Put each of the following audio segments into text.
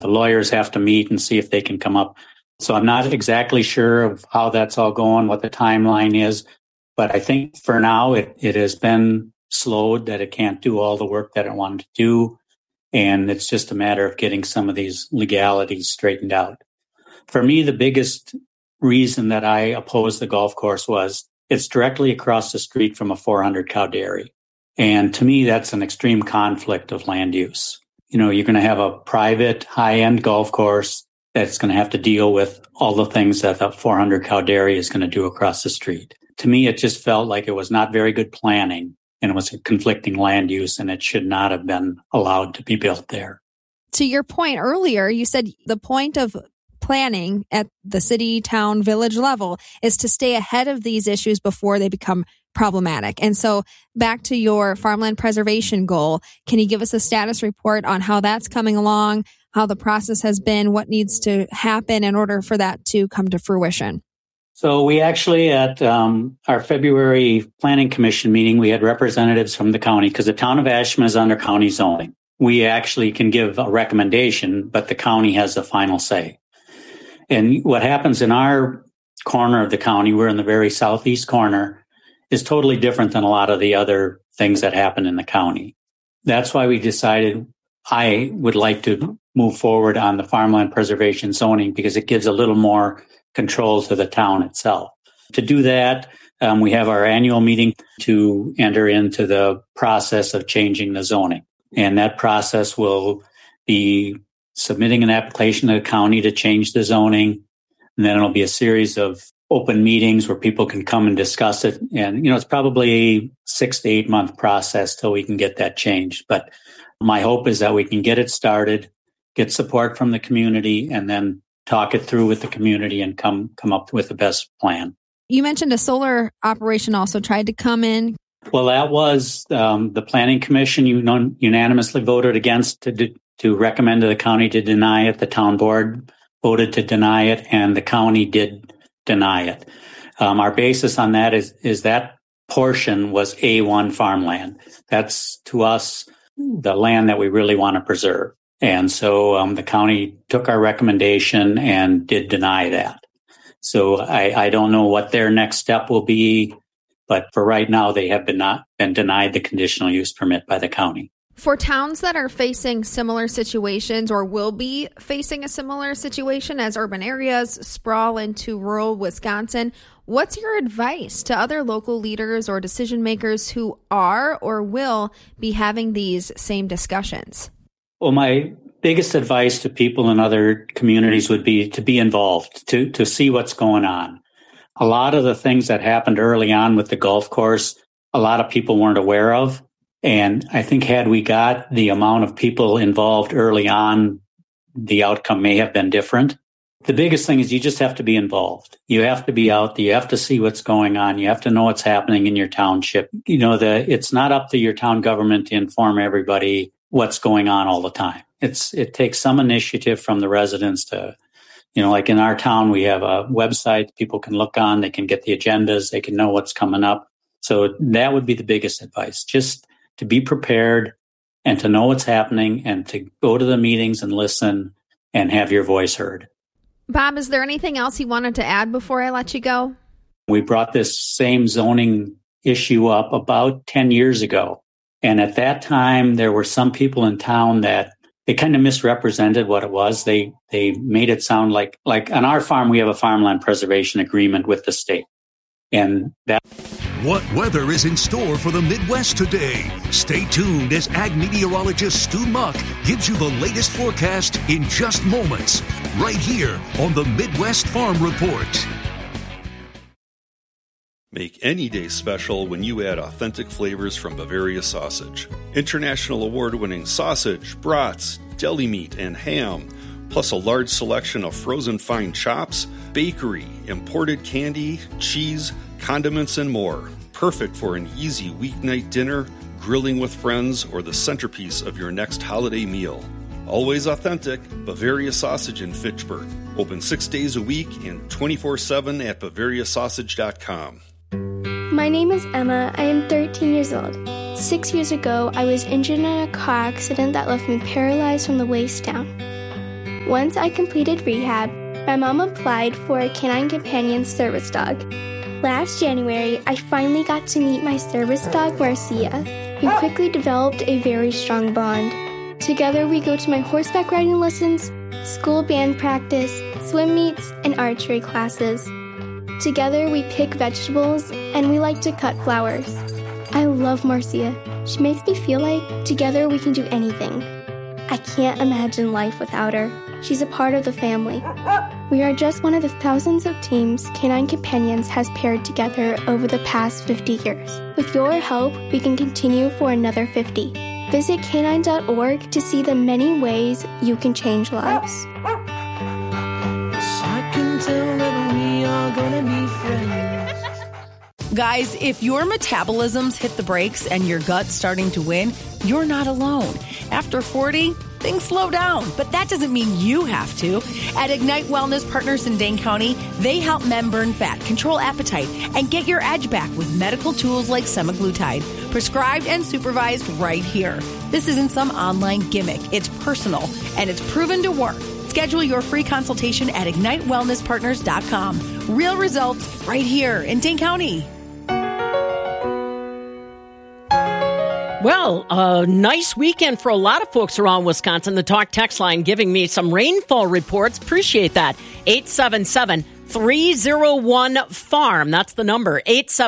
The lawyers have to meet and see if they can come up. So I'm not exactly sure of how that's all going, what the timeline is. But I think for now it has been slowed, that it can't do all the work that it wanted to do. And it's just a matter of getting some of these legalities straightened out. For me, the biggest reason that I opposed the golf course was it's directly across the street from a 400-cow dairy. And to me, that's an extreme conflict of land use. You're going to have a private high-end golf course that's going to have to deal with all the things that the 400-cow dairy is going to do across the street. To me, it just felt like it was not very good planning, and it was a conflicting land use, and it should not have been allowed to be built there. To your point earlier, you said the point of planning at the city, town, village level is to stay ahead of these issues before they become problematic. And so back to your farmland preservation goal, can you give us a status report on how that's coming along, how the process has been, what needs to happen in order for that to come to fruition? So we actually, at our February Planning Commission meeting, we had representatives from the county, because the town of Ashland is under county zoning. We actually can give a recommendation, but the county has the final say. And what happens in our corner of the county, we're in the very southeast corner, is totally different than a lot of the other things that happen in the county. That's why we decided I would like to move forward on the farmland preservation zoning, because it gives a little more control to the town itself. To do that, we have our annual meeting to enter into the process of changing the zoning. And that process will be submitting an application to the county to change the zoning. And then it'll be a series of open meetings where people can come and discuss it. And, it's probably a 6 to 8 month process till we can get that changed. But my hope is that we can get it started, get support from the community, and then talk it through with the community and come up with the best plan. You mentioned a solar operation also tried to come in. Well, that was the Planning Commission unanimously voted against to recommend to the county to deny it. The town board voted to deny it, and the county did deny it. Our basis on that is that portion was A1 farmland. That's, to us, the land that we really want to preserve. And so the county took our recommendation and did deny that. So I don't know what their next step will be, but for right now, they have been denied the conditional use permit by the county. For towns that are facing similar situations or will be facing a similar situation as urban areas sprawl into rural Wisconsin, what's your advice to other local leaders or decision makers who are or will be having these same discussions? Well, my biggest advice to people in other communities would be to be involved, to see what's going on. A lot of the things that happened early on with the golf course, a lot of people weren't aware of. And I think had we got the amount of people involved early on, the outcome may have been different. The biggest thing is you just have to be involved. You have to be out there. You have to see what's going on. You have to know what's happening in your township. It's not up to your town government to inform everybody what's going on all the time. It takes some initiative from the residents to, like in our town, we have a website people can look on. They can get the agendas. They can know what's coming up. So that would be the biggest advice. Just to be prepared and to know what's happening and to go to the meetings and listen and have your voice heard. Bob, is there anything else you wanted to add before I let you go? We brought this same zoning issue up about 10 years ago. And at that time, there were some people in town that they kind of misrepresented what it was. They made it sound like on our farm, we have a farmland preservation agreement with the state. And that. What weather is in store for the Midwest today? Stay tuned as ag meteorologist Stu Muck gives you the latest forecast in just moments, right here on the Midwest Farm Report. Make any day special when you add authentic flavors from Bavaria Sausage. International award-winning sausage, brats, deli meat, and ham, plus a large selection of frozen fine chops, bakery, imported candy, cheese, condiments, and more. Perfect for an easy weeknight dinner, grilling with friends, or the centerpiece of your next holiday meal. Always authentic, Bavaria Sausage in Fitchburg. Open 6 days a week and 24/7 at BavariaSausage.com. My name is Emma. I am 13 years old. 6 years ago, I was injured in a car accident that left me paralyzed from the waist down. Once I completed rehab, my mom applied for a Canine Companion service dog. Last January, I finally got to meet my service dog, Marcia. We quickly developed a very strong bond. Together, we go to my horseback riding lessons, school band practice, swim meets, and archery classes. Together, we pick vegetables, and we like to cut flowers. I love Marcia. She makes me feel like together we can do anything. I can't imagine life without her. She's a part of the family. We are just one of the thousands of teams Canine Companions has paired together over the past 50 years. With your help, we can continue for another 50. Visit canine.org to see the many ways you can change lives. I can tell that we are gonna be friends. Guys, if your metabolism's hit the brakes and your gut's starting to win, you're not alone. After 40, things slow down, but that doesn't mean you have to. At Ignite Wellness Partners in Dane County, they help men burn fat, control appetite, and get your edge back with medical tools like semaglutide, prescribed and supervised right here. This isn't some online gimmick. It's personal, and it's proven to work. Schedule your free consultation at IgniteWellnessPartners.com. Real results right here in Dane County. Well, a nice weekend for a lot of folks around Wisconsin. The Talk text line giving me some rainfall reports. Appreciate that. 877-301-FARM. That's the number.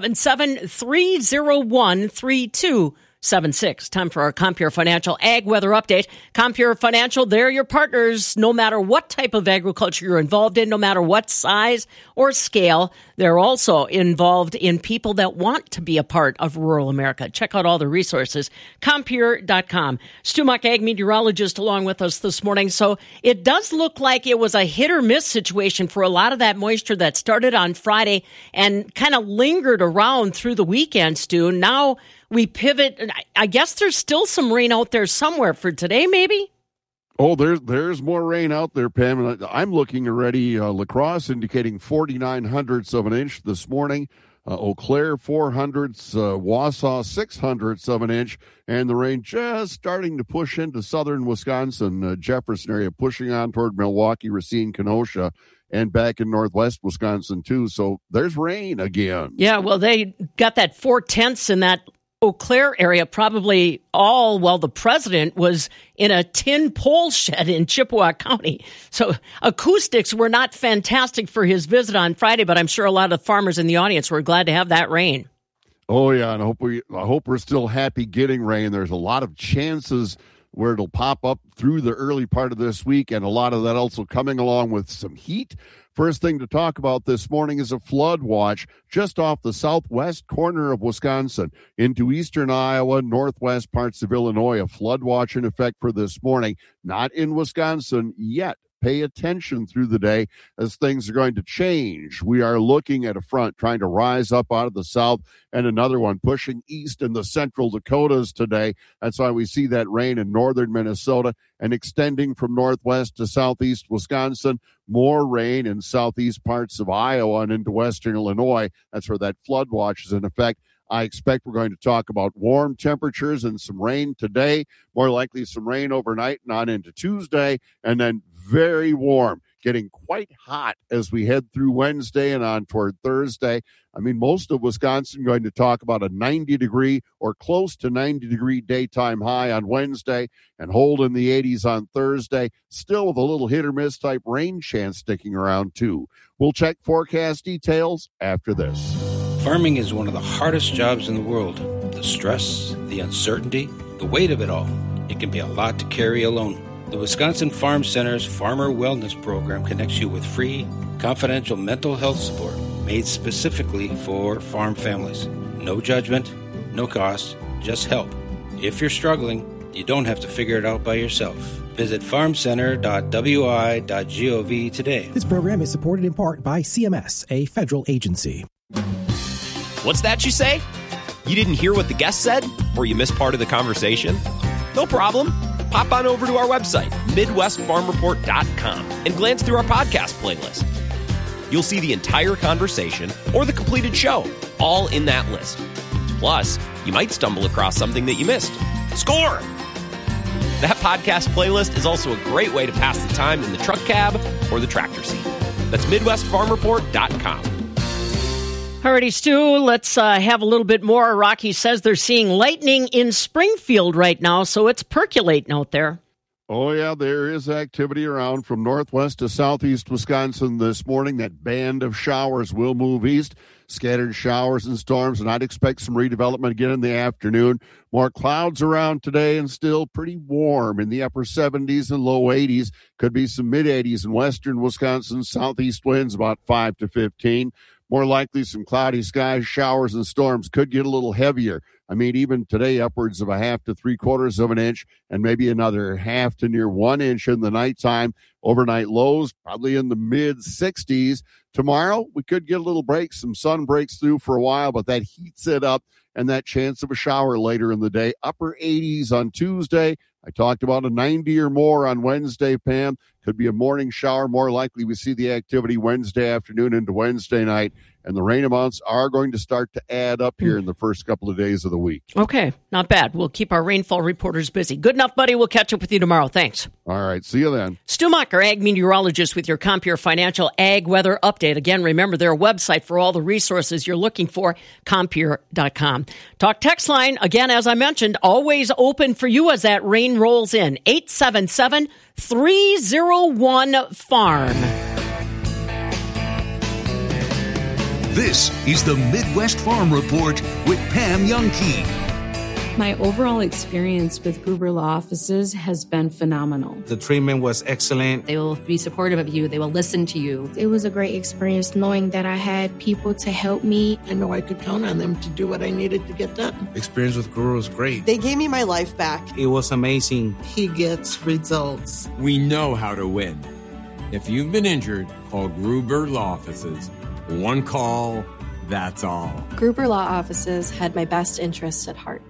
877-301-3276. Time for our Compure Financial Ag Weather Update. Compure Financial, they're your partners no matter what type of agriculture you're involved in, no matter what size or scale. They're also involved in people that want to be a part of rural America. Check out all the resources. Compure.com. Stu Muck, ag meteorologist, along with us this morning. So it does look like it was a hit or miss situation for a lot of that moisture that started on Friday and kind of lingered around through the weekend, Stu. Now we pivot. I guess there's still some rain out there somewhere for today, maybe? Oh, there's more rain out there, Pam. I'm looking already. La Crosse indicating 49/100ths of an inch this morning. Eau Claire 400ths, Wausau 600ths of an inch, and the rain just starting to push into southern Wisconsin, Jefferson area, pushing on toward Milwaukee, Racine, Kenosha, and back in northwest Wisconsin too. So there's rain again. Yeah, well, they got that 4/10 in that Eau Claire area, probably all while the president was in a tin pole shed in Chippewa County. So acoustics were not fantastic for his visit on Friday, but I'm sure a lot of farmers in the audience were glad to have that rain. Oh, yeah, and I hope we're still happy getting rain. There's a lot of chances where it'll pop up through the early part of this week, and a lot of that also coming along with some heat. First thing to talk about this morning is a flood watch just off the southwest corner of Wisconsin into eastern Iowa, northwest parts of Illinois. A flood watch in effect for this morning, not in Wisconsin yet. Pay attention through the day as things are going to change. We are looking at a front trying to rise up out of the south and another one pushing east in the central Dakotas today. That's why we see that rain in northern Minnesota and extending from northwest to southeast Wisconsin. More rain in southeast parts of Iowa and into western Illinois. That's where that flood watch is in effect. I expect we're going to talk about warm temperatures and some rain today, more likely some rain overnight and on into Tuesday, and then very warm, getting quite hot as we head through Wednesday and on toward Thursday. I mean, most of Wisconsin going to talk about a 90-degree or close to 90-degree daytime high on Wednesday and hold in the 80s on Thursday, still with a little hit-or-miss type rain chance sticking around, too. We'll check forecast details after this. Farming is one of the hardest jobs in the world. The stress, the uncertainty, the weight of it all. It can be a lot to carry alone. The Wisconsin Farm Center's Farmer Wellness Program connects you with free, confidential mental health support made specifically for farm families. No judgment, no cost, just help. If you're struggling, you don't have to figure it out by yourself. Visit farmcenter.wi.gov today. This program is supported in part by CMS, a federal agency. What's that you say? You didn't hear what the guest said? Or you missed part of the conversation? No problem. Pop on over to our website, MidwestFarmReport.com, and glance through our podcast playlist. You'll see the entire conversation or the completed show, all in that list. Plus, you might stumble across something that you missed. Score! That podcast playlist is also a great way to pass the time in the truck cab or the tractor seat. That's MidwestFarmReport.com. Alrighty, Stu, let's have a little bit more. Rocky says they're seeing lightning in Springfield right now, so it's percolating out there. Oh, yeah, there is activity around from northwest to southeast Wisconsin this morning. That band of showers will move east. Scattered showers and storms, and I'd expect some redevelopment again in the afternoon. More clouds around today and still pretty warm in the upper 70s and low 80s. Could be some mid-80s in western Wisconsin. Southeast winds about 5 to 15. More likely some cloudy skies, showers, and storms could get a little heavier. I mean, even today, upwards of a half to 3/4 of an inch and maybe another half to near 1 inch in the nighttime. Overnight lows probably in the mid-60s. Tomorrow, we could get a little break. Some sun breaks through for a while, but that heats it up, and that chance of a shower later in the day. Upper 80s on Tuesday. I talked about a 90 or more on Wednesday, Pam. Could be a morning shower. More likely we see the activity Wednesday afternoon into Wednesday night. And the rain amounts are going to start to add up here in the first couple of days of the week. Okay, not bad. We'll keep our rainfall reporters busy. Good enough, buddy. We'll catch up with you tomorrow. Thanks. All right, see you then. Stu Muck, our ag meteorologist with your Compeer Financial Ag Weather Update. Again, remember their website for all the resources you're looking for, Compeer.com. Talk text line, again, as I mentioned, always open for you as that rain rolls in. 877-301-FARM. This is the Midwest Farm Report with Pam Youngkey. My overall experience with Gruber Law Offices has been phenomenal. The treatment was excellent. They will be supportive of you. They will listen to you. It was a great experience knowing that I had people to help me. I know I could count on them to do what I needed to get done. Experience with Gruber was great. They gave me my life back. It was amazing. He gets results. We know how to win. If you've been injured, call Gruber Law Offices. One call, that's all. Gruber Law Offices had my best interests at heart.